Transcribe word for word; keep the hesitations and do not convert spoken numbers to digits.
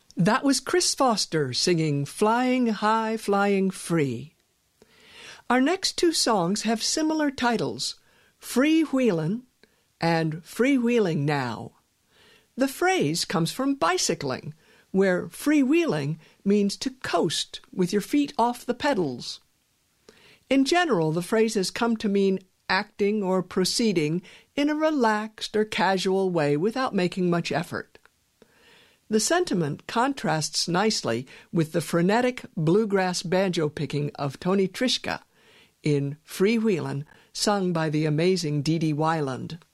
That was Chris Foster singing Flying High, Flying Free. Our next two songs have similar titles, Freewheelin' and Freewheeling Now. The phrase comes from bicycling, where freewheeling means to coast with your feet off the pedals. In general, the phrase has come to mean acting or proceeding in a relaxed or casual way without making much effort. The sentiment contrasts nicely with the frenetic bluegrass banjo picking of Tony Trischka in Freewheelin', sung by the amazing Dee Dee Wyland.